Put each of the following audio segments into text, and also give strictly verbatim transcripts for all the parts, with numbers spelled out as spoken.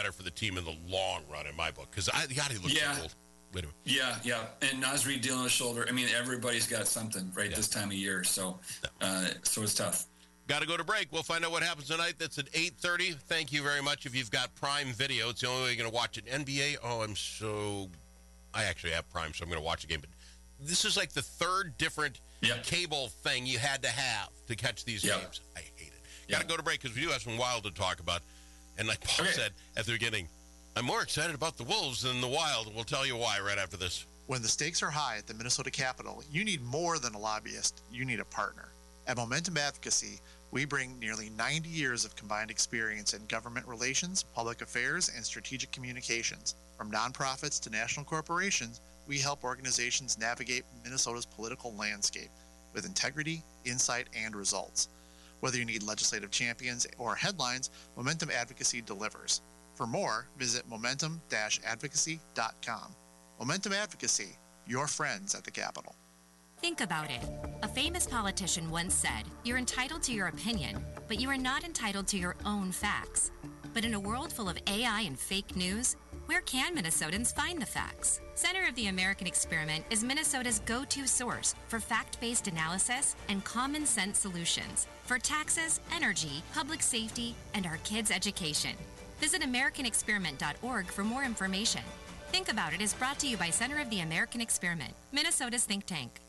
better for the team in the long run, in my book, because God, he looks yeah. so old. Wait a minute. Yeah, yeah. And Nasri dealing with shoulder. I mean, everybody's got something right yeah. this time of year, so uh, so it's tough. Got to go to break. We'll find out what happens tonight. That's at eight thirty. Thank you very much. If you've got Prime Video, it's the only way you're going to watch it. N B A, oh, I'm so... I actually have Prime, so I'm going to watch the game. But this is like the third different yep. cable thing you had to have to catch these yep. games. I hate it. Got to yep. go to break because we do have some Wild to talk about. And like Paul okay. said at the beginning, I'm more excited about the Wolves than the Wild. We'll tell you why right after this. When the stakes are high at the Minnesota Capitol, you need more than a lobbyist. You need a partner. At Momentum Advocacy, we bring nearly ninety years of combined experience in government relations, public affairs, and strategic communications. From nonprofits to national corporations, we help organizations navigate Minnesota's political landscape with integrity, insight, and results. Whether you need legislative champions or headlines, Momentum Advocacy delivers. For more, visit momentum dash advocacy dot com. Momentum Advocacy, your friends at the Capitol. Think about it. A famous politician once said, "You're entitled to your opinion, but you are not entitled to your own facts." But in a world full of A I and fake news, where can Minnesotans find the facts? Center of the American Experiment is Minnesota's go-to source for fact-based analysis and common sense solutions for taxes, energy, public safety, and our kids' education. Visit american experiment dot org for more information. Think About It is brought to you by Center of the American Experiment, Minnesota's think tank.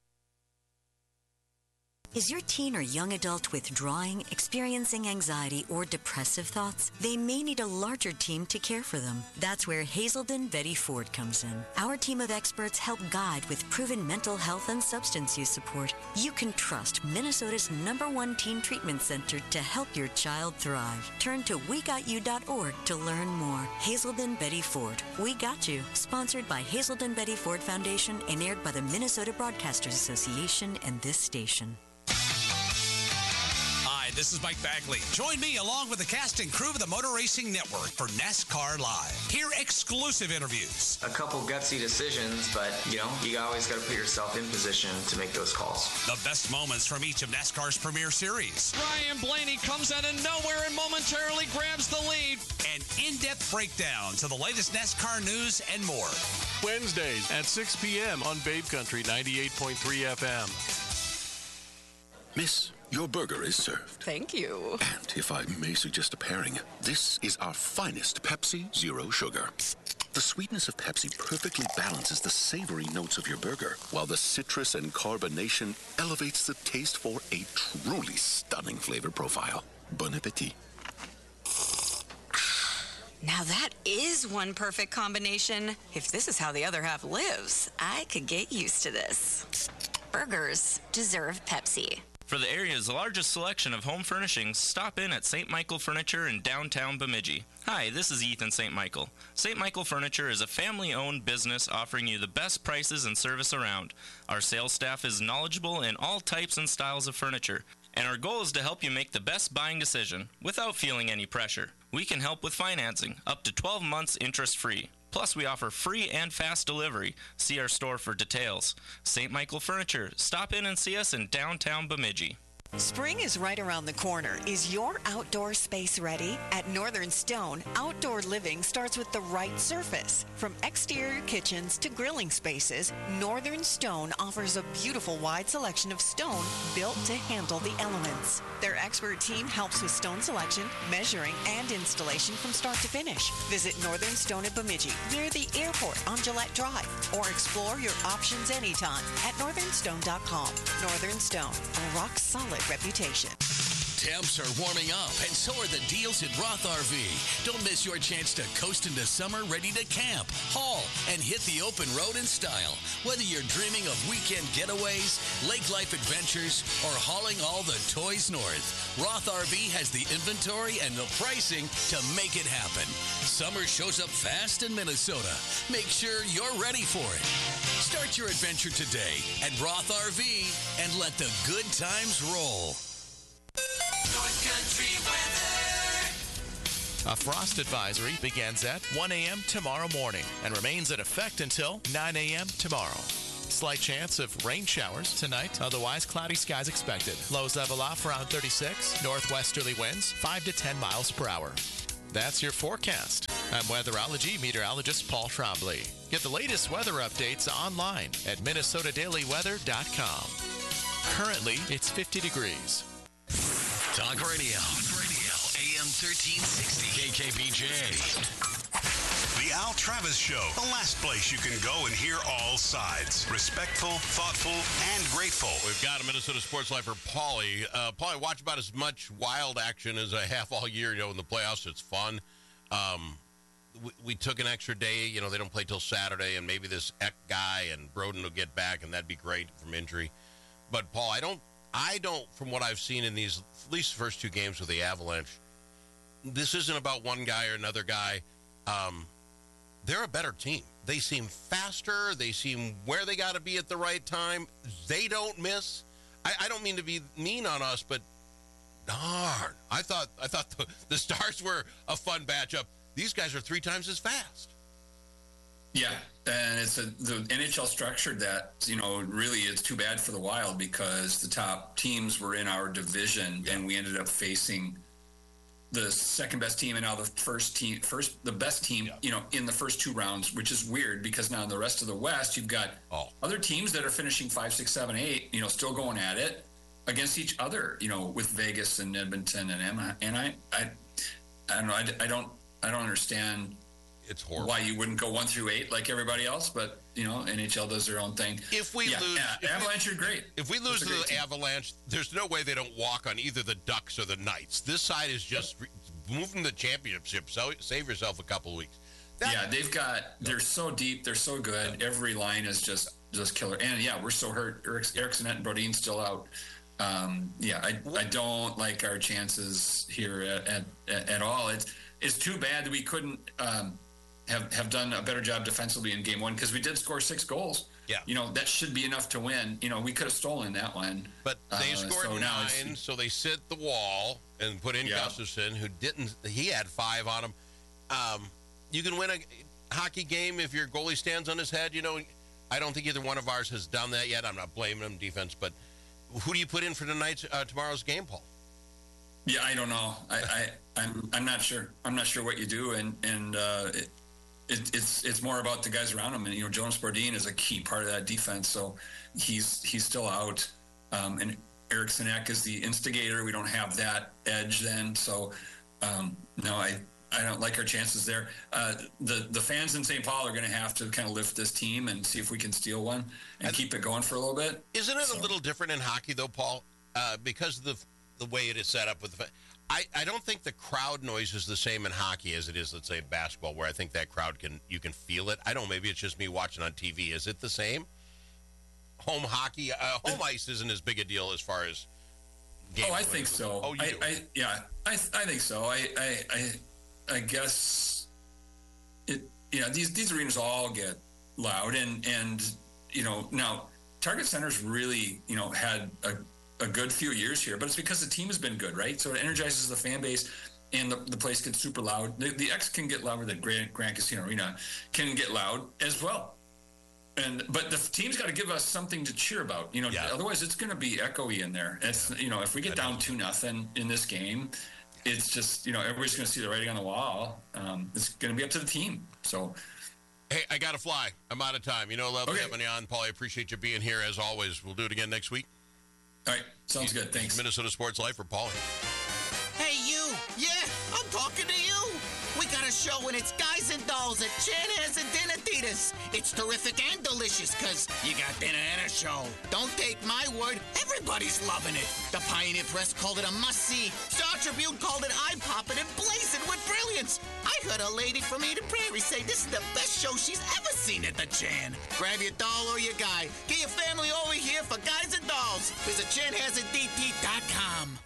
Is your teen or young adult withdrawing, experiencing anxiety, or depressive thoughts? They may need a larger team to care for them. That's where Hazelden Betty Ford comes in. Our team of experts help guide with proven mental health and substance use support. You can trust Minnesota's number one teen treatment center to help your child thrive. Turn to we got you dot org to learn more. Hazelden Betty Ford. We Got You. Sponsored by Hazelden Betty Ford Foundation and aired by the Minnesota Broadcasters Association and this station. Hi, this is Mike Bagley. Join me along with the cast and crew of the Motor Racing Network for NASCAR Live. Hear exclusive interviews. A couple gutsy decisions, but, you know, you always got to put yourself in position to make those calls. The best moments from each of NASCAR's premier series. Ryan Blaney comes out of nowhere and momentarily grabs the lead. And in-depth breakdowns of the latest NASCAR news and more. Wednesdays at six p.m. on Babe Country ninety-eight point three F M. Miss, your burger is served. Thank you. And if I may suggest a pairing, this is our finest Pepsi Zero Sugar. The sweetness of Pepsi perfectly balances the savory notes of your burger, while the citrus and carbonation elevates the taste for a truly stunning flavor profile. Bon appetit. Now that is one perfect combination. If this is how the other half lives, I could get used to this. Burgers deserve Pepsi. For the area's largest selection of home furnishings, stop in at Saint Michael Furniture in downtown Bemidji. Hi, this is Ethan Saint Michael. Saint Michael Furniture is a family-owned business offering you the best prices and service around. Our sales staff is knowledgeable in all types and styles of furniture, and our goal is to help you make the best buying decision without feeling any pressure. We can help with financing, up to twelve months interest-free. Plus, we offer free and fast delivery. See our store for details. Saint Michael Furniture. Stop in and see us in downtown Bemidji. Spring is right around the corner. Is your outdoor space ready? At Northern Stone, outdoor living starts with the right surface. From exterior kitchens to grilling spaces, Northern Stone offers a beautiful wide selection of stone built to handle the elements. Their expert team helps with stone selection, measuring, and installation from start to finish. Visit Northern Stone at Bemidji, near the airport on Gillette Drive, or explore your options anytime at northern stone dot com. Northern Stone, a rock solid reputation. Temps are warming up, and so are the deals at Roth R V. Don't miss your chance to coast into summer ready to camp, haul, and hit the open road in style. Whether you're dreaming of weekend getaways, lake life adventures, or hauling all the toys north, Roth R V has the inventory and the pricing to make it happen. Summer shows up fast in Minnesota. Make sure you're ready for it. Start your adventure today at Roth R V and let the good times roll. North Country weather. A frost advisory begins at one a.m. tomorrow morning and remains in effect until nine a.m. tomorrow. Slight chance of rain showers tonight, otherwise cloudy skies expected. Lows level off around thirty-six. Northwesterly winds five to ten miles per hour. That's your forecast. I'm weatherology meteorologist Paul Trombley. Get the latest weather updates online at minnesota daily weather dot com. Currently, it's fifty degrees. Talk radio. Talk radio. A M thirteen sixty. K K B J. The Al Travis Show, the last place you can go and hear all sides. Respectful, thoughtful, and grateful. We've got a Minnesota sports lifer, Paulie. Uh, Paulie, watch about as much wild action as I have all year. You know, in the playoffs, it's fun. Um, we, we took an extra day. You know, they don't play till Saturday, and maybe this Eck guy and Broden will get back, and that'd be great from injury. But, Paul, I don't, I don't, from what I've seen in these, at least the first two games with the Avalanche, this isn't about one guy or another guy. Um, they're a better team. They seem faster. They seem where they got to be at the right time. They don't miss. I, I don't mean to be mean on us, but darn, I thought I thought the, the Stars were a fun matchup. These guys are three times as fast. Yeah, and it's a, the N H L structured that, you know, really it's too bad for the Wild because the top teams were in our division, yeah. and we ended up facing the second best team and now the first team, first the best team, yeah. you know, in the first two rounds, which is weird because now in the rest of the West, you've got oh. other teams that are finishing five, six, seven, eight, you know, still going at it against each other, you know, with Vegas and Edmonton and Emma. And I, I, I don't know, I, I don't, I don't understand. It's horrible. Why you wouldn't go one through eight like everybody else, but you know, N H L does their own thing. If we yeah, lose, yeah, Avalanche we, are great. If we lose to the team. Avalanche, there's no way they don't walk on either the Ducks or the Knights. This side is just re- moving the championship. So save yourself a couple of weeks. That, yeah, they've got. They're so deep. They're so good. Every line is just just killer. And yeah, we're so hurt. Eriksson and Brodin still out. Um, yeah, I I don't like our chances here at at, at all. It's it's too bad that we couldn't. Um, Have, have done a better job defensively in game one because we did score six goals. Yeah. You know, that should be enough to win. You know, we could have stolen that one. But they uh, scored so nine, so they sit the wall and put in yeah. Gustafsson, who didn't, he had five on him. Um, you can win a hockey game if your goalie stands on his head. You know, I don't think either one of ours has done that yet. I'm not blaming them defense, but who do you put in for tonight's, uh, tomorrow's game, Paul? Yeah, I don't know. I, I, I'm, I'm not sure. I'm not sure what you do. And, and, uh, it, It, it's it's more about the guys around him, and you know Jonas Brodin is a key part of that defense. So he's he's still out, um, and Eriksson Ek is the instigator. We don't have that edge then. So um, no, I I don't like our chances there. Uh, the the fans in Saint Paul are going to have to kind of lift this team and see if we can steal one and, and keep it going for a little bit. Isn't it so. a little different in hockey though, Paul? Uh, because of the the way it is set up with the. I, I don't think the crowd noise is the same in hockey as it is, let's say, basketball, where I think that crowd can you can feel it. I don't know, maybe it's just me watching on T V. Is it the same? Home hockey, uh, home ice isn't as big a deal as far as. Oh, I think so. Oh, you I, do? I, yeah, I, I think so. I, I, I, I guess it. You know, these these arenas all get loud, and and you know now Target Center's really you know had a. a good few years here, but it's because the team has been good, right? So it energizes the fan base, and the, the place gets super loud. The, the X can get louder. The Grand, Grand Casino Arena can get loud as well. And but the team's got to give us something to cheer about, you know. Yeah. Otherwise, it's going to be echoey in there. It's you know, if we get down two nothing in this game, it's just you know everybody's going to see the writing on the wall. Um, it's going to be up to the team. So. Hey, I got to fly. I'm out of time. You know, love okay. having you on, Paul. I appreciate you being here as always. We'll do it again next week. All right, sounds good. Thanks. Minnesota Sports Life for Paulie. Hey, you. Yeah, I'm talking to you. We got a show and it's Guys and Dolls at Chanhassen and Dinatitas. It's terrific and delicious because you got dinner and a show. Don't take my word. Everybody's loving it. The Pioneer Press called it a must-see. Star Tribune called it eye-popping and blazing with brilliance. I heard a lady from Eden Prairie say this is the best show she's ever seen at the Chan. Grab your doll or your guy. Get your family over here for Guys and Dolls. Visit Chanhassen D T dot com.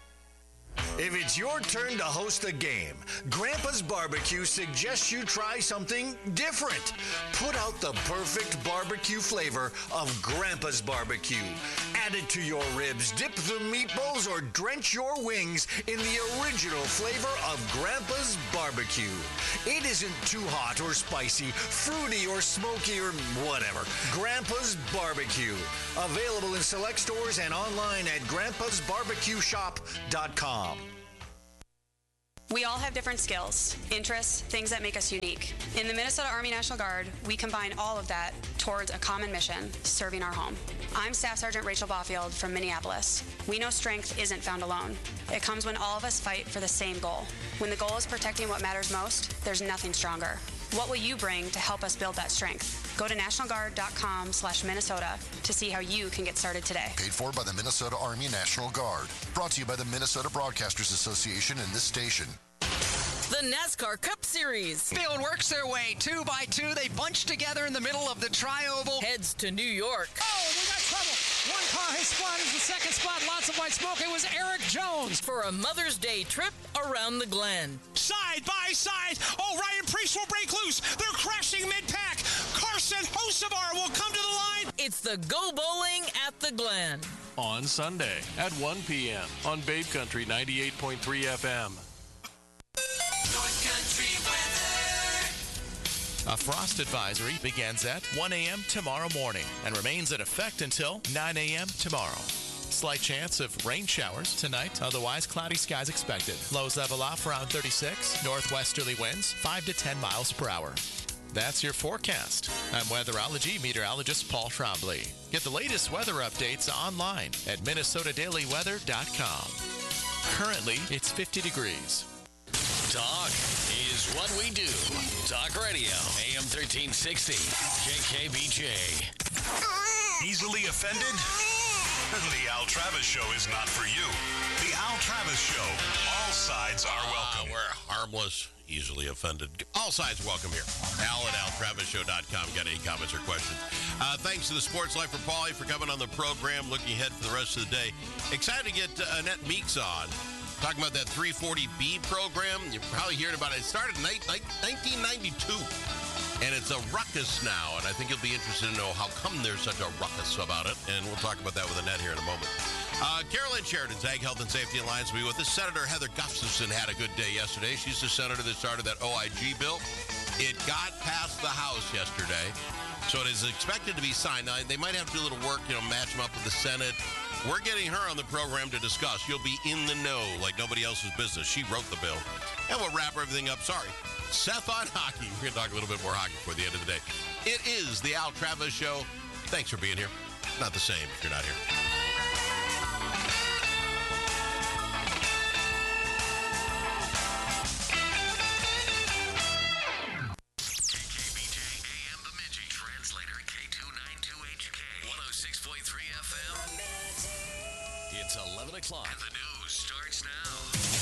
If it's your turn to host a game, Grandpa's Barbecue suggests you try something different. Put out the perfect barbecue flavor of Grandpa's Barbecue. Add it to your ribs, dip the meatballs, or drench your wings in the original flavor of Grandpa's Barbecue. It isn't too hot or spicy, fruity or smoky or whatever. Grandpa's Barbecue. Available in select stores and online at grandpas barbecue shop dot com. We all have different skills, interests, things that make us unique. In the Minnesota Army National Guard, we combine all of that towards a common mission, serving our home. I'm Staff Sergeant Rachel Baufield from Minneapolis. We know strength isn't found alone. It comes when all of us fight for the same goal. When the goal is protecting what matters most, there's nothing stronger. What will you bring to help us build that strength? Go to national guard dot com slash Minnesota to see how you can get started today. Paid for by the Minnesota Army National Guard. Brought to you by the Minnesota Broadcasters Association and this station. The NASCAR Cup Series. Field works their way two by two. They bunch together in the middle of the tri-oval. Heads to New York. Oh, we got trouble. One car, his spot is the second spot. Lots of white smoke. It was Eric Jones. For a Mother's Day trip around the Glen. Side by side. Oh, Ryan Priest will break loose. They're crashing mid-pack. Carson Hocevar will come to the line. It's the Go Bowling at the Glen. On Sunday at one p.m. on Babe Country ninety-eight point three F M. North Country weather. A frost advisory begins at one a.m. tomorrow morning and remains in effect until nine a.m. tomorrow. Slight chance of rain showers tonight, otherwise cloudy skies expected. Lows level off around thirty-six. Northwesterly winds five to ten miles per hour. That's your forecast. I'm weatherology meteorologist Paul Trombley. Get the latest weather updates online at minnesota daily weather dot com. Currently, it's fifty degrees. Talk is what we do. Talk Radio, A M thirteen sixty, K K B J. Easily offended? The Al Travis Show is not for you. The Al Travis Show. All sides are welcome. Uh, we're harmless, easily offended. All sides welcome here. Al at al travis show dot com. Got any comments or questions? Uh, thanks to the Sports Life for Paulie for coming on the program. Looking ahead for the rest of the day. Excited to get uh, Annette Meeks on. Talking about that three forty B program. You're probably hearing about it. It started in nineteen ninety-two. And it's a ruckus now. And I think you'll be interested to know how come there's such a ruckus about it. And we'll talk about that with Annette here in a moment. Uh, Carolyn Sheridan's Ag Health and Safety Alliance will be with us. Senator Heather Gustafson had a good day yesterday. She's the senator that started that O I G bill. It got past the House yesterday. So it is expected to be signed. Now, they might have to do a little work, you know, match them up with the Senate. We're getting her on the program to discuss. You'll be in the know like nobody else's business. She wrote the bill. And we'll wrap everything up. Sorry. Seth on hockey. We're going to talk a little bit more hockey before the end of the day. It is the Al Travis Show. Thanks for being here. Not the same if you're not here. It's eleven o'clock. And the news starts now.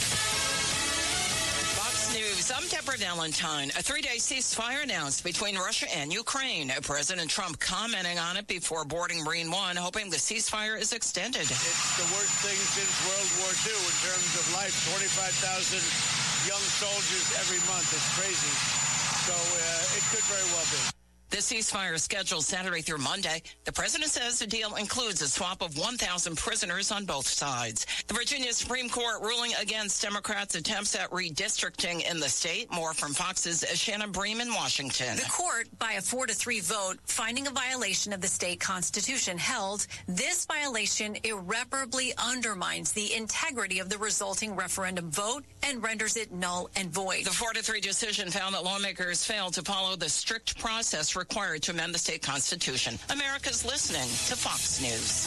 Fox News, I'm Deborah Valentine. A three-day ceasefire announced between Russia and Ukraine. President Trump commenting on it before boarding Marine One, hoping the ceasefire is extended. It's the worst thing since World War Two in terms of life. twenty-five thousand young soldiers every month. It's crazy. So uh, it could very well be. The ceasefire is scheduled Saturday through Monday. The president says the deal includes a swap of one thousand prisoners on both sides. The Virginia Supreme Court ruling against Democrats' attempts at redistricting in the state. More from Fox's Shannon Bream in Washington. The court, by a four to three vote, finding a violation of the state constitution, held this violation irreparably undermines the integrity of the resulting referendum vote and renders it null and void. The four to three decision found that lawmakers failed to follow the strict process required to amend the state constitution. America's listening to Fox News.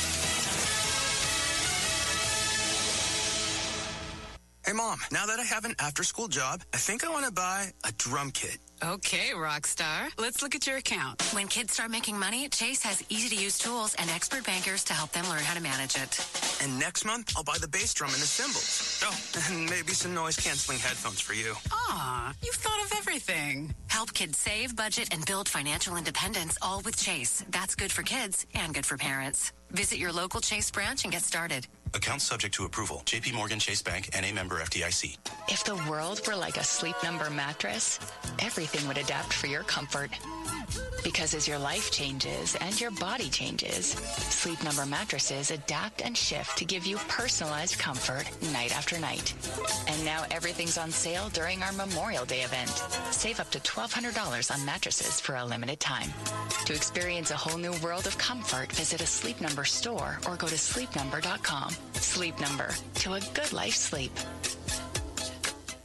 Hey, Mom, now that I have an after-school job, I think I want to buy a drum kit. Okay, Rockstar. Let's look at your account. When kids start making money, Chase has easy-to-use tools and expert bankers to help them learn how to manage it. And next month, I'll buy the bass drum and the cymbals. Oh, and maybe some noise-canceling headphones for you. Aw, you've thought of everything. Help kids save, budget, and build financial independence, all with Chase. That's good for kids and good for parents. Visit your local Chase branch and get started. Account subject to approval. J P Morgan Chase Bank, N A member F D I C. If the world were like a Sleep Number mattress, everything would adapt for your comfort. Because as your life changes and your body changes, Sleep Number mattresses adapt and shift to give you personalized comfort night after night. And now everything's on sale during our Memorial Day event. Save up to twelve hundred dollars on mattresses for a limited time. To experience a whole new world of comfort, visit a Sleep Number store or go to sleep number dot com. Sleep Number, to a good life sleep.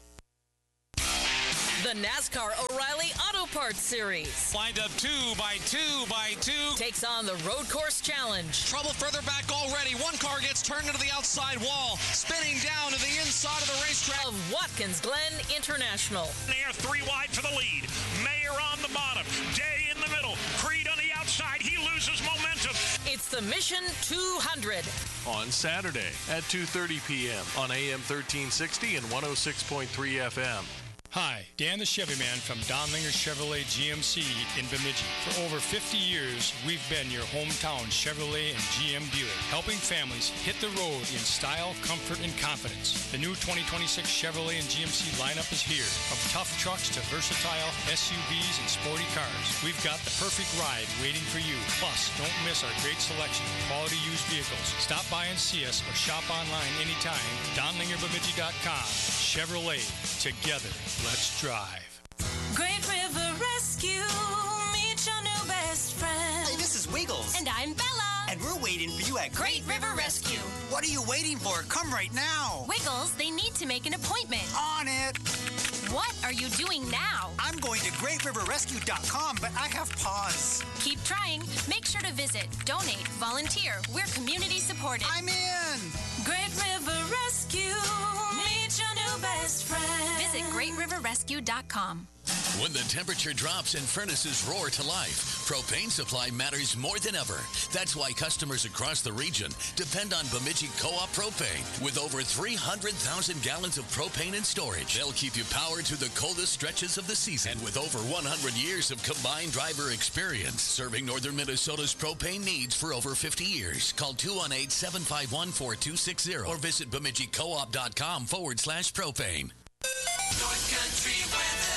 The NASCAR O'Reilly Auto Parts Series. Lined up two by two by two. Takes on the Road Course Challenge. Trouble further back already. One car gets turned into the outside wall, spinning down to the inside of the racetrack. Of Watkins Glen International. Air three wide for the lead. Mayer on the bottom. Day in the middle. Creed on the outside. He loses momentum. It's the Mission two hundred. On Saturday at two thirty p.m. on A M thirteen sixty and one oh six point three F M. Hi, Dan the Chevy Man from Donlinger Chevrolet G M C in Bemidji. For over fifty years, we've been your hometown Chevrolet and G M dealer, helping families hit the road in style, comfort, and confidence. The new twenty twenty-six Chevrolet and G M C lineup is here. From tough trucks to versatile S U Vs and sporty cars, we've got the perfect ride waiting for you. Plus, don't miss our great selection of quality used vehicles. Stop by and see us or shop online anytime. Donlinger Bemidji dot com. Chevrolet. Together. Let's drive. Great River Rescue, meet your new best friend. Hey, this is Wiggles. And I'm Bella. And we're waiting for you at Great River Rescue. What are you waiting for? Come right now. Wiggles, they need to make an appointment. On it. What are you doing now? I'm going to great river rescue dot com, but I have pause. Keep trying. Make sure to visit, donate, volunteer. We're community supported. I'm in. Great River Rescue, meet your new best friend. Visit great river rescue dot com. When the temperature drops and furnaces roar to life, propane supply matters more than ever. That's why customers across the region depend on Bemidji Co-op Propane. With over three hundred thousand gallons of propane in storage, they'll keep you powered through the coldest stretches of the season. And with over one hundred years of combined driver experience, serving northern Minnesota's propane needs for over fifty years. Call two one eight, seven five one, four two six zero or visit Bemidji Co op dot com forward slash propane. North Country weather.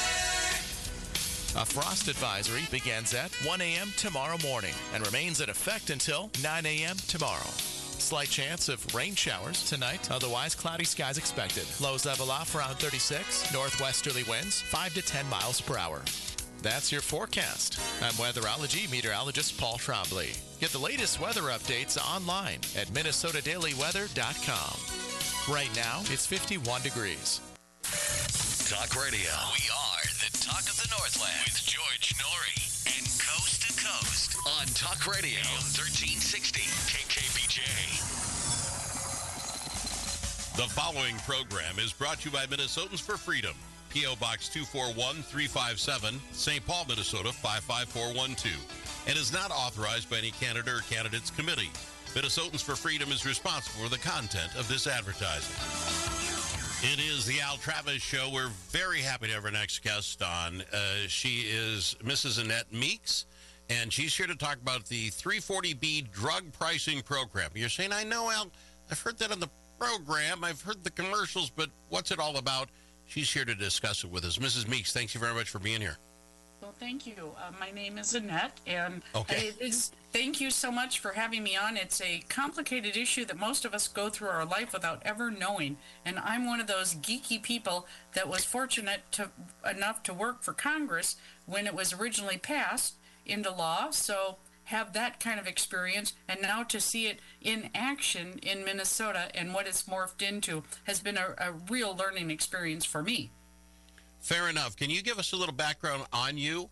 A frost advisory begins at one a.m. tomorrow morning and remains in effect until nine a.m. tomorrow. Slight chance of rain showers tonight, otherwise cloudy skies expected. Lows level off around thirty-six, northwesterly winds five to ten miles per hour. That's your forecast. I'm weatherology meteorologist Paul Trombley. Get the latest weather updates online at minnesota daily weather dot com. Right now, it's fifty-one degrees. Talk Radio. We are the talk of the Northland with George Norrie and Coast to Coast on Talk Radio A M thirteen sixty K K B J. The following program is brought to you by Minnesotans for Freedom. P O. Box two four one, three five seven, Saint Paul, Minnesota five five four one two, and is not authorized by any candidate or candidates committee. Minnesotans for Freedom is responsible for the content of this advertising. It is the Al Travis Show. We're very happy to have our next guest on. Uh, she is Missus Annette Meeks, and she's here to talk about the three forty B drug pricing program. You're saying, I know, Al, I've heard that on the program. I've heard the commercials, but what's it all about? She's here to discuss it with us. Missus Meeks, thank you very much for being here. Well, thank you. Uh, my name is Annette, and okay. it is, thank you so much for having me on. It's a complicated issue that most of us go through our life without ever knowing, and I'm one of those geeky people that was fortunate to, enough to work for Congress when it was originally passed into law, so have that kind of experience, and now to see it in action in Minnesota and what it's morphed into has been a, a real learning experience for me. Fair enough. Can you give us a little background on you?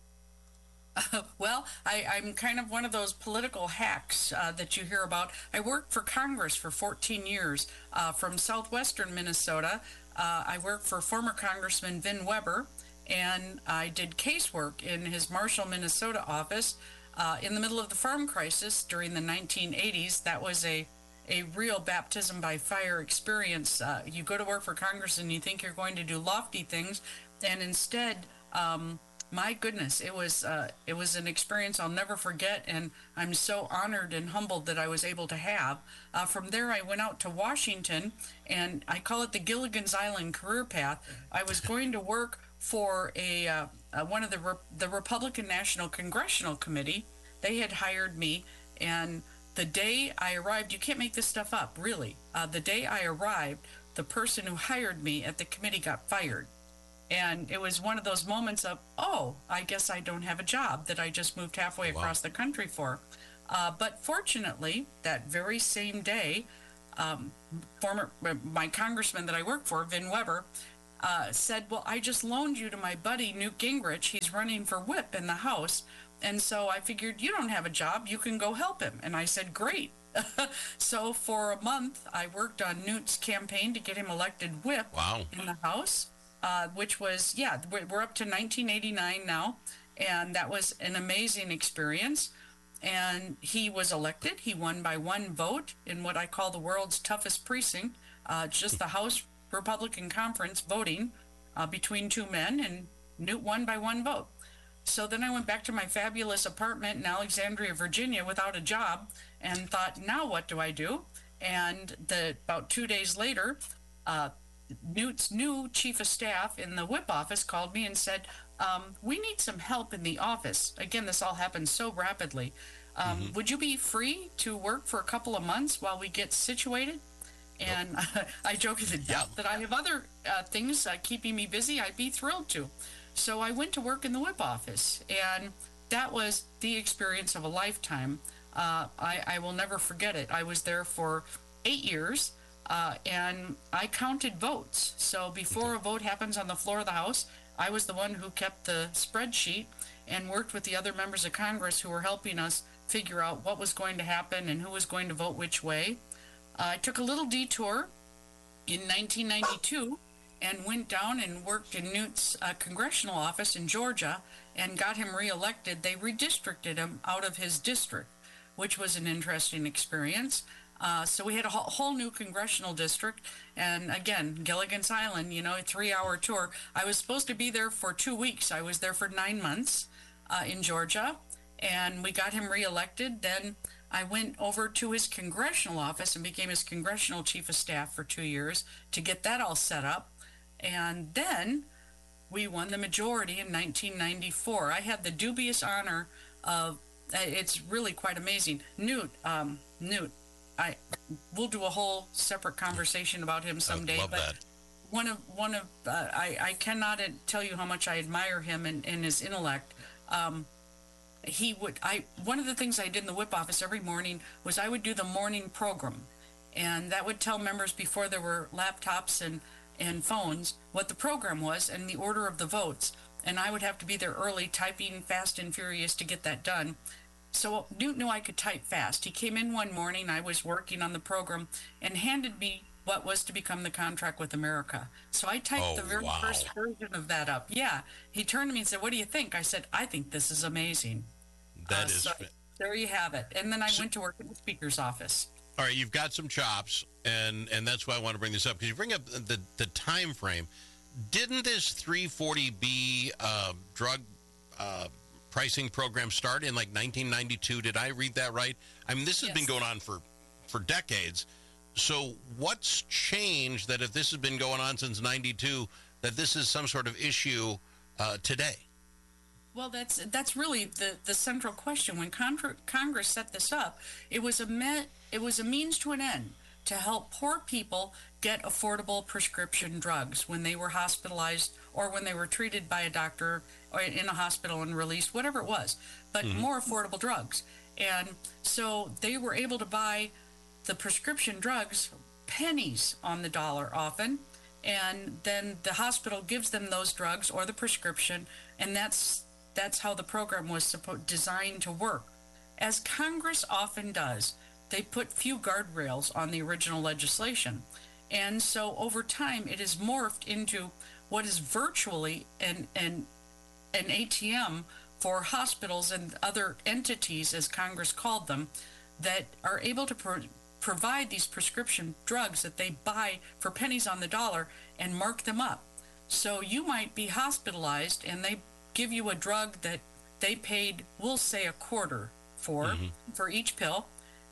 Uh, well, I, I'm kind of one of those political hacks uh, that you hear about. I worked for Congress for fourteen years uh, from southwestern Minnesota. Uh, I worked for former Congressman Vin Weber, and I did casework in his Marshall, Minnesota office uh, in the middle of the farm crisis during the nineteen eighties. That was a a real baptism by fire experience. Uh, you go to work for Congress and you think you're going to do lofty things, and instead, um, my goodness, it was uh, it was an experience I'll never forget, and I'm so honored and humbled that I was able to have. Uh, from there, I went out to Washington, and I call it the Gilligan's Island career path. I was going to work for a uh, uh, one of the Re- the Republican National Congressional Committee. They had hired me, and the day I arrived, you can't make this stuff up, really. Uh, the day I arrived, the person who hired me at the committee got fired. And it was one of those moments of, oh, I guess I don't have a job that I just moved halfway wow. across the country for. Uh, but fortunately, that very same day, um, former my congressman that I worked for, Vin Weber, uh, said, well, I just loaned you to my buddy, Newt Gingrich. He's running for whip in the House. And so I figured, you don't have a job. You can go help him. And I said, great. So for a month, I worked on Newt's campaign to get him elected whip wow. in the House, uh, which was, yeah, we're up to nineteen eighty-nine now. And that was an amazing experience. And he was elected. He won by one vote in what I call the world's toughest precinct, uh, just the House Republican Conference voting uh, between two men, and Newt won by one vote. So then I went back to my fabulous apartment in Alexandria, Virginia, without a job, and thought, now what do I do? And the, about two days later, uh, Newt's new chief of staff in the whip office called me and said, um, we need some help in the office. Again, this all happened so rapidly. Um, mm-hmm. Would you be free to work for a couple of months while we get situated? And nope. I jokingly yeah. that I have other uh, things uh, keeping me busy. I'd be thrilled to. So I went to work in the whip office, and that was the experience of a lifetime. Uh, I, I will never forget it. I was there for eight years, uh, and I counted votes. So before a vote happens on the floor of the House, I was the one who kept the spreadsheet and worked with the other members of Congress who were helping us figure out what was going to happen and who was going to vote which way. Uh, I took a little detour in nineteen ninety-two and went down and worked in Newt's uh, congressional office in Georgia and got him reelected. They redistricted him out of his district, which was an interesting experience. Uh, so we had a whole, whole new congressional district. And again, Gilligan's Island, you know, a three-hour tour. I was supposed to be there for two weeks. I was there for nine months uh, in Georgia, and we got him reelected. Then I went over to his congressional office and became his congressional chief of staff for two years to get that all set up. And then we won the majority in nineteen ninety-four. I had the dubious honor of, uh, it's really quite amazing. Newt, um, Newt, I, we'll do a whole separate conversation about him someday. I love but that. One of, one of, uh, I, I cannot tell you how much I admire him and, and his intellect. Um, he would, I, one of the things I did in the whip office every morning was I would do the morning program. And that would tell members before there were laptops and and phones what the program was and the order of the votes, and I would have to be there early typing fast and furious to get that done. So Newt knew I could type fast. He came in one morning, I was working on the program, and handed me what was to become the contract with America. So I typed oh, the very wow. first version of that up. Yeah, he turned to me and said, what do you think? I said, I think this is amazing. That uh, is so there you have it. And then I so, went to work in the Speaker's office. All right, you've got some chops, and, and that's why I want to bring this up, because you bring up the, the time frame. Didn't this three forty B uh, drug uh, pricing program start in like nineteen ninety-two? Did I read that right? I mean, this has yes. been going on for, for decades. So what's changed that if this has been going on since ninety-two, that this is some sort of issue uh, today? Well, that's that's really the, the central question. When Con- Congress set this up, it was a me- it was a means to an end to help poor people get affordable prescription drugs when they were hospitalized or when they were treated by a doctor or in a hospital and released, whatever it was, but mm-hmm. more affordable drugs. And so they were able to buy the prescription drugs pennies on the dollar often, and then the hospital gives them those drugs or the prescription, and that's That's how the program was supposed designed to work. As Congress often does, they put few guardrails on the original legislation. And so over time, it has morphed into what is virtually an, an, an A T M for hospitals and other entities, as Congress called them, that are able to pro- provide these prescription drugs that they buy for pennies on the dollar and mark them up. So you might be hospitalized and they give you a drug that they paid, we'll say, a quarter for, mm-hmm. for each pill.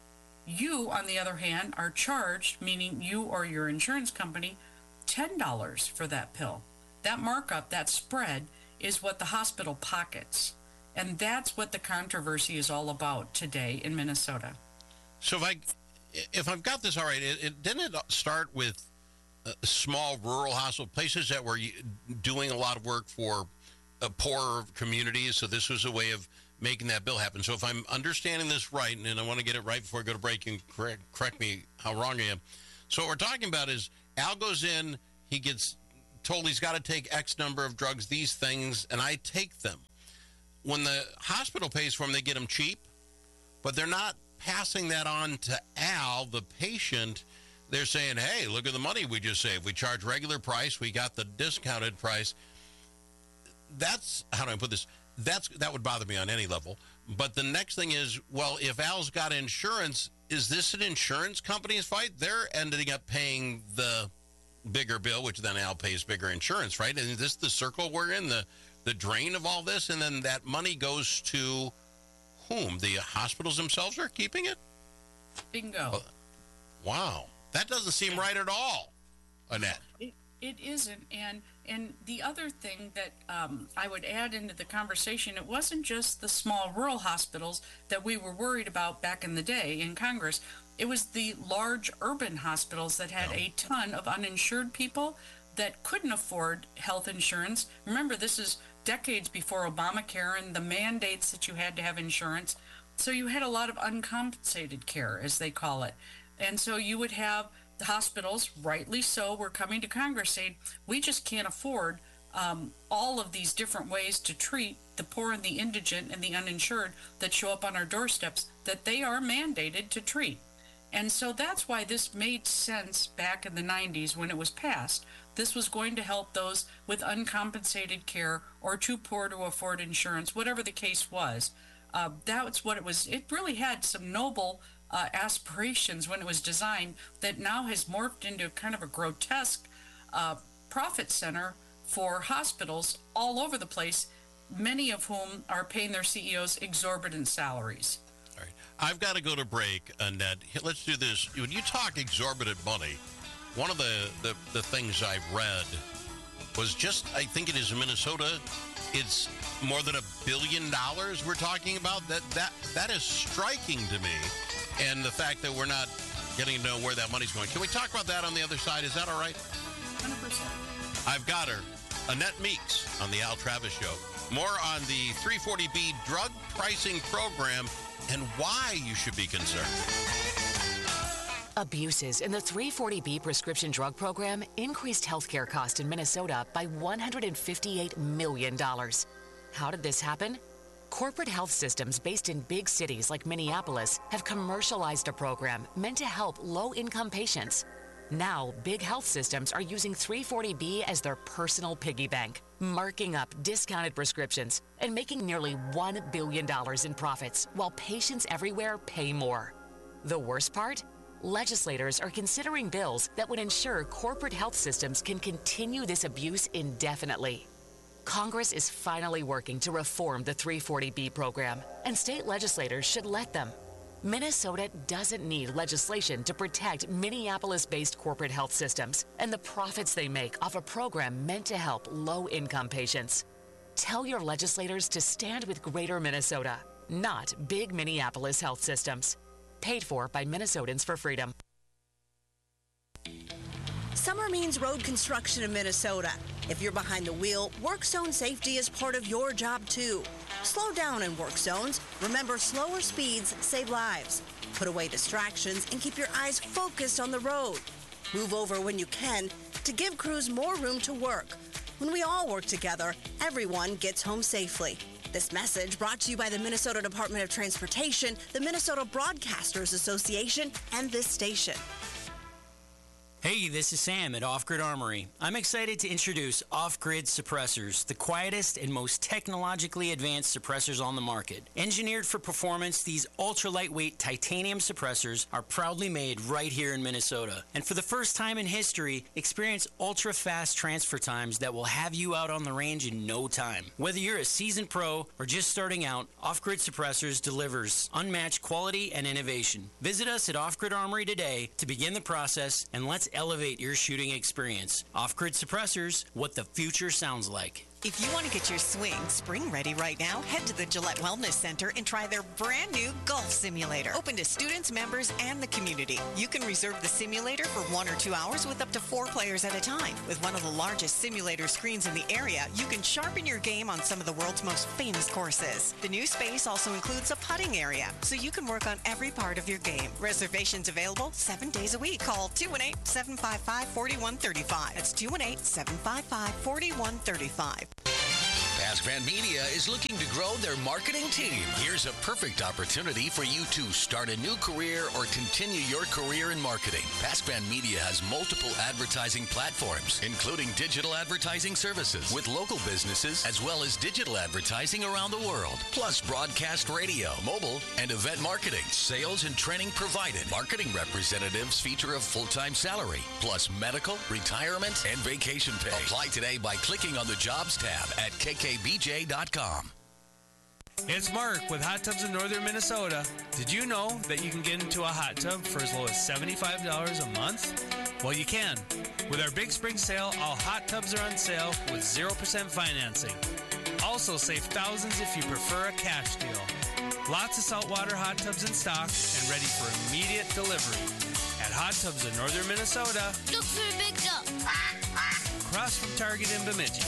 You, on the other hand, are charged, meaning you or your insurance company, ten dollars for that pill. That markup, that spread, is what the hospital pockets. And that's what the controversy is all about today in Minnesota. So if, I, if I've got this all right, it, it, didn't it start with uh, small rural hospital places that were doing a lot of work for Uh, poorer communities, so this was a way of making that bill happen. So if I'm understanding this right, and I want to get it right before I go to break, and correct, correct me how wrong I am. So what we're talking about is Al goes in, he gets told he's got to take X number of drugs, these things, and I take them. When the hospital pays for them, they get them cheap, but they're not passing that on to Al, the patient. They're saying, hey, look at the money we just saved. We charge regular price. We got the discounted price. That's, how do I put this? That's That would bother me on any level. But the next thing is, well, if Al's got insurance, is this an insurance company's fight? They're ending up paying the bigger bill, which then Al pays bigger insurance, right? And is this the circle we're in, the, the drain of all this? And then that money goes to whom? The hospitals themselves are keeping it? Bingo. Oh, wow. That doesn't seem right at all, Annette. It, it isn't. And and the other thing that um, I would add into the conversation, it wasn't just the small rural hospitals that we were worried about back in the day in Congress. It was the large urban hospitals that had a ton of uninsured people that couldn't afford health insurance. Remember, this is decades before Obamacare and the mandates that you had to have insurance. So you had a lot of uncompensated care, as they call it. And so you would have the hospitals, rightly so, were coming to Congress saying, we just can't afford um, all of these different ways to treat the poor and the indigent and the uninsured that show up on our doorsteps that they are mandated to treat. And so that's why this made sense back in the nineties when it was passed. This was going to help those with uncompensated care or too poor to afford insurance, whatever the case was. Uh, that's what it was. It really had some noble uh, aspirations when it was designed that now has morphed into kind of a grotesque uh, profit center for hospitals all over the place, many of whom are paying their C E Os exorbitant salaries. All right. I've got to go to break, Annette. Let's do this. When you talk exorbitant money, one of the, the, the things I've read was just, I think it is in Minnesota, it's more than a billion dollars we're talking about. That that that is striking to me. And the fact that we're not getting to know where that money's going. Can we talk about that on the other side? Is that all right? one hundred percent. I've got her. Annette Meeks on the Al Travis Show. More on the three forty B drug pricing program and why you should be concerned. Abuses in the three forty B prescription drug program increased healthcare costs in Minnesota by one hundred fifty-eight million dollars. How did this happen? Corporate health systems based in big cities like Minneapolis have commercialized a program meant to help low-income patients. Now, big health systems are using three forty B as their personal piggy bank, marking up discounted prescriptions and making nearly one billion dollars in profits while patients everywhere pay more. The worst part? Legislators are considering bills that would ensure corporate health systems can continue this abuse indefinitely. Congress is finally working to reform the three forty B program, and state legislators should let them. Minnesota doesn't need legislation to protect Minneapolis-based corporate health systems and the profits they make off a program meant to help low-income patients. Tell your legislators to stand with Greater Minnesota, not big Minneapolis health systems. Paid for by Minnesotans for Freedom. Summer means road construction in Minnesota. If you're behind the wheel, work zone safety is part of your job too. Slow down in work zones. Remember, slower speeds save lives. Put away distractions and keep your eyes focused on the road. Move over when you can to give crews more room to work. When we all work together, everyone gets home safely. This message brought to you by the Minnesota Department of Transportation, the Minnesota Broadcasters Association, and this station. Hey, this is Sam at Off Grid Armory. I'm excited to introduce Off Grid Suppressors, the quietest and most technologically advanced suppressors on the market. Engineered for performance, these ultra-lightweight titanium suppressors are proudly made right here in Minnesota. And for the first time in history, experience ultra-fast transfer times that will have you out on the range in no time. Whether you're a seasoned pro or just starting out, Off Grid Suppressors delivers unmatched quality and innovation. Visit us at Off Grid Armory today to begin the process, and let's elevate your shooting experience. Off-Grid Suppressors, what the future sounds like. If you want to get your swing spring ready right now, head to the Gillette Wellness Center and try their brand new golf simulator. Open to students, members, and the community. You can reserve the simulator for one or two hours with up to four players at a time. With one of the largest simulator screens in the area, you can sharpen your game on some of the world's most famous courses. The new space also includes a putting area, so you can work on every part of your game. Reservations available seven days a week. Call two one eight, seven five five, four one three five. That's two one eight, seven five five, four one three five. Pascman Media is looking to grow their marketing team. Here's a perfect opportunity for you to start a new career or continue your career in marketing. Pascman Media has multiple advertising platforms, including digital advertising services with local businesses, as well as digital advertising around the world, plus broadcast radio, mobile, and event marketing. Sales and training provided. Marketing representatives feature a full-time salary, plus medical, retirement, and vacation pay. Apply today by clicking on the Jobs tab at K K B J dot com. It's Mark with Hot Tubs in Northern Minnesota. Did you know that you can get into a hot tub for as low as seventy-five dollars a month? Well, you can. With our big spring sale, all hot tubs are on sale with zero percent financing. Also save thousands if you prefer a cash deal. Lots of saltwater hot tubs in stock and ready for immediate delivery. At Hot Tubs in Northern Minnesota. Look for a big tub. Across from Target in Bemidji.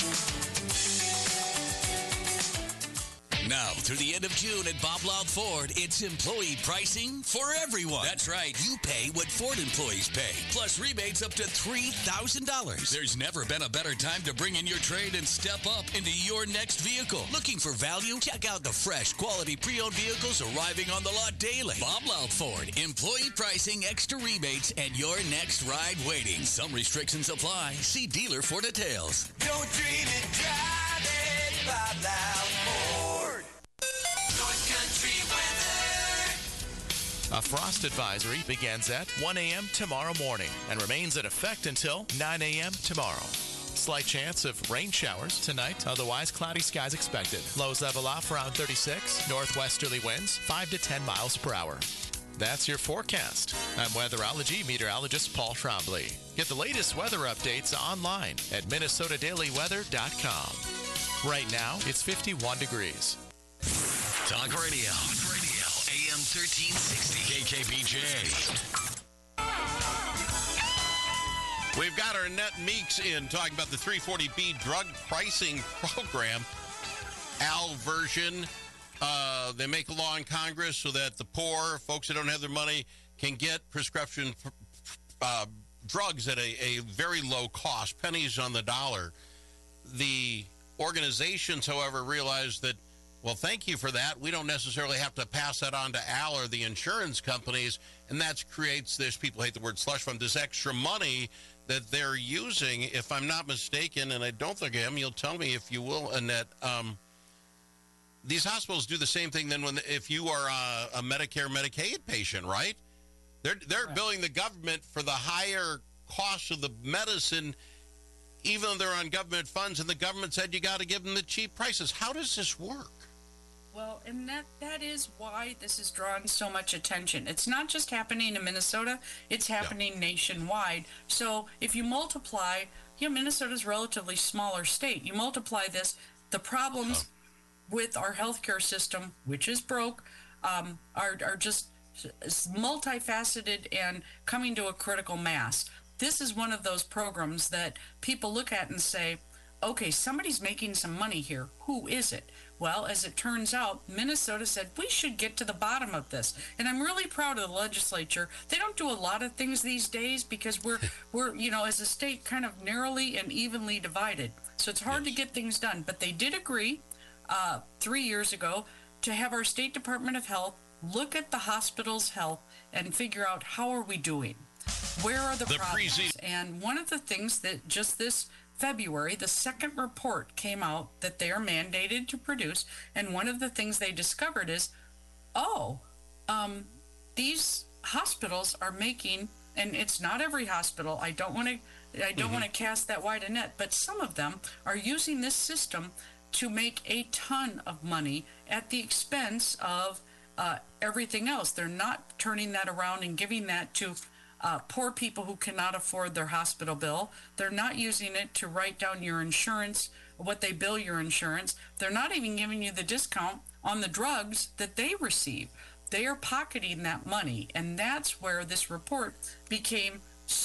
Now, through the end of June at Bob Loud Ford, it's employee pricing for everyone. That's right. You pay what Ford employees pay, plus rebates up to three thousand dollars. There's never been a better time to bring in your trade and step up into your next vehicle. Looking for value? Check out the fresh, quality pre-owned vehicles arriving on the lot daily. Bob Loud Ford. Employee pricing, extra rebates, and your next ride waiting. Some restrictions apply. See dealer for details. Don't dream it, drive it, Bob Loud Ford. North Country weather. A frost advisory begins at one a.m. tomorrow morning and remains in effect until nine a.m. tomorrow. Slight chance of rain showers tonight, otherwise cloudy skies expected. Lows level off around thirty-six, northwesterly winds five to ten miles per hour. That's your forecast. I'm weatherology meteorologist Paul Trombley. Get the latest weather updates online at minnesota daily weather dot com. Right now, it's fifty-one degrees. Talk Radio. Talk Radio. A M thirteen sixty. K K B J. We've got our Annette Meeks in talking about the three forty B drug pricing program. Al version. Uh, they make a law in Congress so that the poor, folks that don't have their money, can get prescription uh, drugs at a, a very low cost, pennies on the dollar. The organizations, however, realize that, well, thank you for that. We don't necessarily have to pass that on to Al or the insurance companies, and that creates this, people hate the word slush fund, this extra money that they're using, if I'm not mistaken, and I don't think I am, you'll tell me if you will, Annette. Um, these hospitals do the same thing then when if you are a, a Medicare, Medicaid patient, right? They're, they're right. billing the government for the higher cost of the medicine, even though they're on government funds, and the government said you got to give them the cheap prices. How does this work? Well, and that, that is why this has drawn so much attention. It's not just happening in Minnesota, it's happening yeah. nationwide. So if you multiply, you know, Minnesota's a relatively smaller state. You multiply this, the problems oh. with our healthcare system, which is broke, um, are, are just multifaceted and coming to a critical mass. This is one of those programs that people look at and say, okay, somebody's making some money here. Who is it? Well, as it turns out, Minnesota said, we should get to the bottom of this. And I'm really proud of the legislature. They don't do a lot of things these days because we're, we're you know, as a state, kind of narrowly and evenly divided. So it's hard yes. to get things done. But they did agree uh, three years ago to have our State Department of Health look at the hospital's health and figure out how are we doing? Where are the, the problems? Pre- and one of the things that just this February, the second report came out that they are mandated to produce, and one of the things they discovered is, oh, um, these hospitals are making, and it's not every hospital. I don't want to, I don't mm-hmm. want to cast that wide a net, but some of them are using this system to make a ton of money at the expense of uh, everything else. They're not turning that around and giving that to Uh, poor people who cannot afford their hospital bill. They're not using it to write down your insurance what they bill your insurance. They're not even giving you the discount on the drugs that they receive. They are pocketing that money, and that's where this report became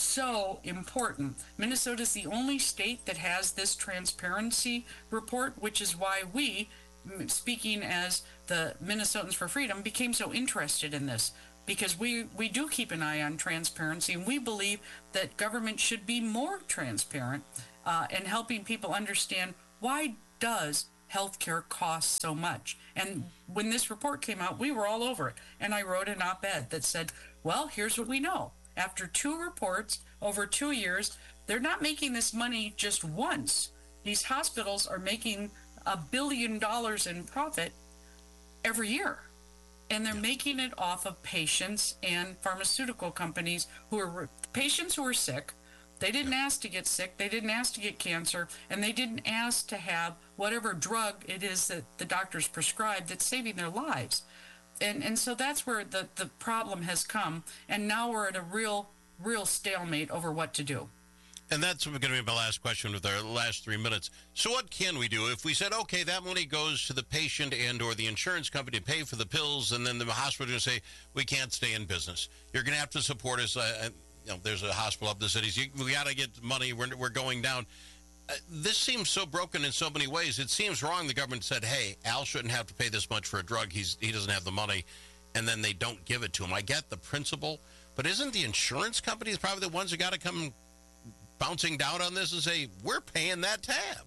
so important. Minnesota is the only state that has this transparency report, which is why we, speaking as the Minnesotans for Freedom, became so interested in this, because we, we do keep an eye on transparency, and we believe that government should be more transparent uh, in helping people understand why does healthcare cost so much. And when this report came out, we were all over it. And I wrote an op-ed that said, well, here's what we know. After two reports over two years, they're not making this money just once. These hospitals are making a billion dollars in profit every year. And they're making it off of patients and pharmaceutical companies who are patients who are sick. They didn't ask to get sick. They didn't ask to get cancer. And they didn't ask to have whatever drug it is that the doctors prescribe that's saving their lives. And and so that's where the, the problem has come. And now we're at a real, real stalemate over what to do. And that's going to be my last question with our last three minutes. So what can we do if we said, okay, that money goes to the patient and or the insurance company to pay for the pills, and then the hospital is going to say, we can't stay in business. You're going to have to support us. Uh, you know, there's a hospital up in the cities. You, we got to get money. We're, we're going down. Uh, this seems so broken in so many ways. It seems wrong. The government said, hey, Al shouldn't have to pay this much for a drug. He's He doesn't have the money. And then they don't give it to him. I get the principle. But isn't the insurance companies probably the ones that got to come bouncing down on this and say, we're paying that tab?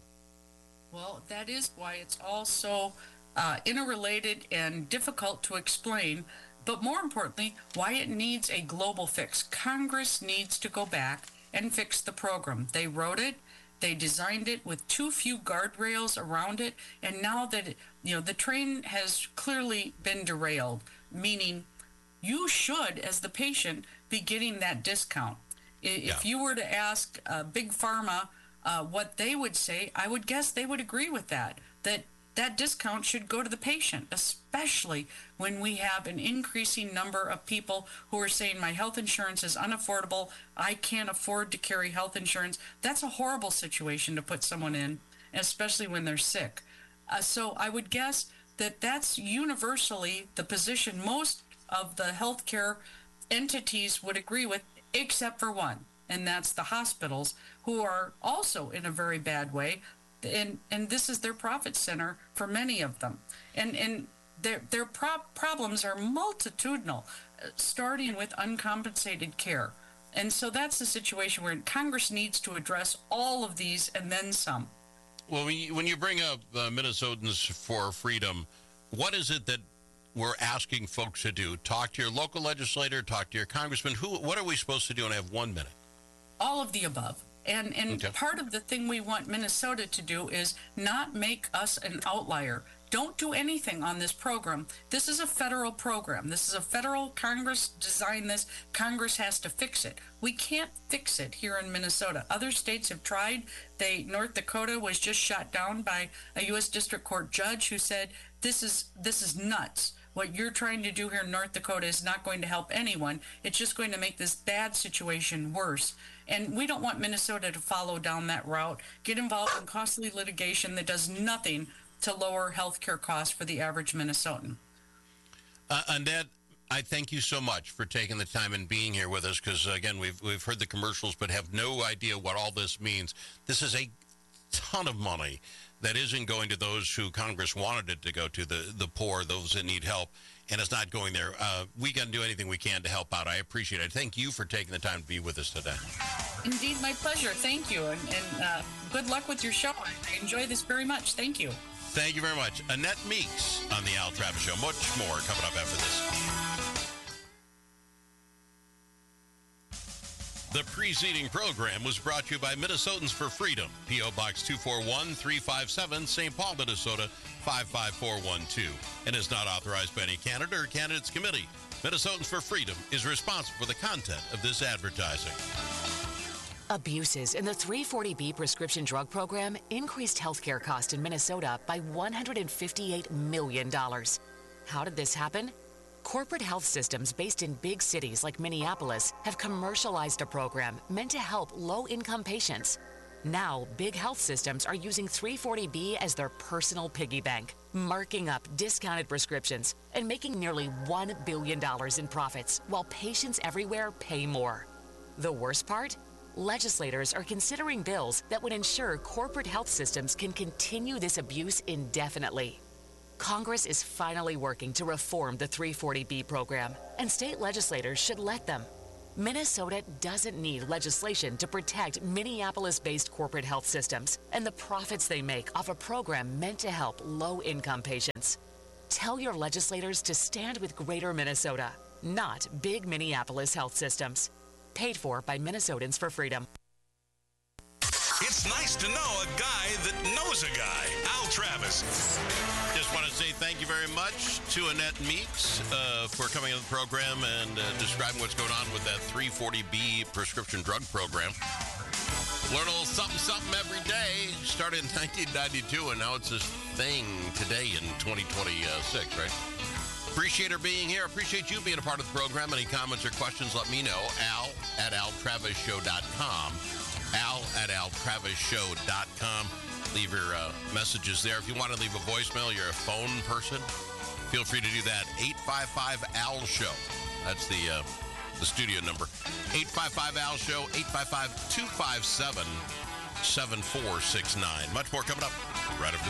Well, that is why it's all so uh, interrelated and difficult to explain. But more importantly, why it needs a global fix. Congress needs to go back and fix the program. They wrote it. They designed it with too few guardrails around it, and now that it, you know the train has clearly been derailed, meaning you should, as the patient, be getting that discount. If yeah. you were to ask uh, Big Pharma uh, what they would say, I would guess they would agree with that, that that discount should go to the patient, especially when we have an increasing number of people who are saying my health insurance is unaffordable, I can't afford to carry health insurance. That's a horrible situation to put someone in, especially when they're sick. Uh, so I would guess that that's universally the position most of the healthcare entities would agree with, except for one, and that's the hospitals, who are also in a very bad way. And and this is their profit center for many of them. And and their their pro- problems are multitudinal, starting with uncompensated care. And so that's the situation where Congress needs to address all of these and then some. Well, when you, when you bring up uh, Minnesotans for Freedom, what is it that we're asking folks to do? Talk to your local legislator, talk to your congressman. Who? What are we supposed to do? And I have one minute. All of the above. And and okay. part of the thing we want Minnesota to do is not make us an outlier. Don't do anything on this program. This is a federal program. This is a federal, Congress designed this. Congress has to fix it. We can't fix it here in Minnesota. Other states have tried. They North Dakota was just shot down by a U S District Court judge who said, this is this is nuts. What you're trying to do here in North Dakota is not going to help anyone. It's just going to make this bad situation worse. And we don't want Minnesota to follow down that route, get involved in costly litigation that does nothing to lower health care costs for the average Minnesotan. Uh, Annette, I thank you so much for taking the time and being here with us, because, again, we've, we've heard the commercials but have no idea what all this means. This is a ton of money that isn't going to those who Congress wanted it to go to, the, the poor, those that need help, and it's not going there. Uh, we got to do anything we can to help out. I appreciate it. Thank you for taking the time to be with us today. Indeed, my pleasure. Thank you, and, and uh, good luck with your show. I enjoy this very much. Thank you. Thank you very much. Annette Meeks on the Al Travis Show. Much more coming up after this. The preceding program was brought to you by Minnesotans for Freedom, P O. Box two four one, three five seven, Saint Paul, Minnesota five five four one two, and is not authorized by any candidate or candidates committee. Minnesotans for Freedom is responsible for the content of this advertising. Abuses in the three forty B prescription drug program increased healthcare costs in Minnesota by one hundred fifty-eight million dollars. How did this happen? Corporate health systems based in big cities like Minneapolis have commercialized a program meant to help low-income patients. Now, big health systems are using three forty B as their personal piggy bank, marking up discounted prescriptions and making nearly one billion dollars in profits while patients everywhere pay more. The worst part? Legislators are considering bills that would ensure corporate health systems can continue this abuse indefinitely. Congress is finally working to reform the three forty B program, and state legislators should let them. Minnesota doesn't need legislation to protect Minneapolis-based corporate health systems and the profits they make off a program meant to help low-income patients. Tell your legislators to stand with Greater Minnesota, not big Minneapolis health systems. Paid for by Minnesotans for Freedom. It's nice to know a guy that knows a guy. Al Travis. Just want to say thank you very much to Annette Meeks uh, for coming on the program and uh, describing what's going on with that three forty B prescription drug program. Learn a little something, something every day. Started in nineteen ninety-two, and now it's this thing today in twenty twenty-six, right? Appreciate her being here. Appreciate you being a part of the program. Any comments or questions, let me know. Al at al travis show dot com. Al at al travis show dot com. Leave your uh, messages there. If you want to leave a voicemail, you're a phone person, feel free to do that. eight five five A L show. That's the uh, the studio number. eight five five A L show, eight five five, two five seven, seven four six nine. Much more coming up right after